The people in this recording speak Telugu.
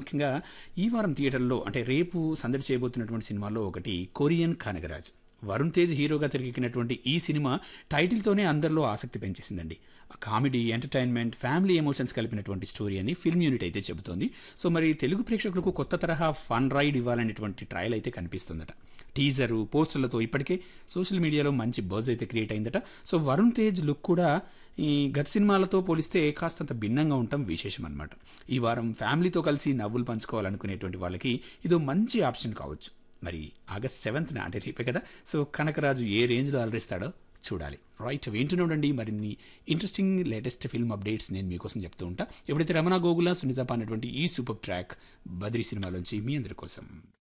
ముఖ్యంగా ఈ వారం థియేటర్లో అంటే రేపు సందడి చేయబోతున్నటువంటి సినిమాల్లో ఒకటి కొరియన్ కనగరాజ్. వరుణ్ తేజ్ హీరోగా తెరకెక్కినటువంటి ఈ సినిమా టైటిల్తోనే అందరిలో ఆసక్తి పెంచేసిందండి. కామెడీ, ఎంటర్టైన్మెంట్, ఫ్యామిలీ ఎమోషన్స్ కలిపినటువంటి స్టోరీ అని ఫిల్మ్ యూనిట్ అయితే చెబుతోంది. సో మరి తెలుగు ప్రేక్షకులకు కొత్త తరహా ఫన్ రైడ్ ఇవ్వాలనేటువంటి ట్రయల్ అయితే కనిపిస్తుందట. టీజరు, పోస్టర్లతో ఇప్పటికే సోషల్ మీడియాలో మంచి బజ్ అయితే క్రియేట్ అయిందట. సో వరుణ్ తేజ్ లుక్ కూడా ఈ గత సినిమాలతో పోలిస్తే కాస్తంత భిన్నంగా ఉండటం విశేషం అనమాట. ఈ వారం ఫ్యామిలీతో కలిసి నవ్వులు పంచుకోవాలనుకునేటువంటి వాళ్ళకి ఇదో మంచి ఆప్షన్ కావచ్చు. మరి ఆగస్ట్ 7th అంటే రేపే కదా. సో కనకరాజు ఏ రేంజ్లో అలరిస్తాడో చూడాలి. రైట్, వింటూనే మరిన్ని ఇంట్రెస్టింగ్ లేటెస్ట్ ఫిల్మ్ అప్డేట్స్ నేను మీకోసం చెప్తూ ఉంటా. ఎప్పుడైతే రమణ గోగుల, సునీత అనేటువంటి ఈ సూపర్ ట్రాక్ బద్రీ సినిమాలోంచి మీ అందరి కోసం.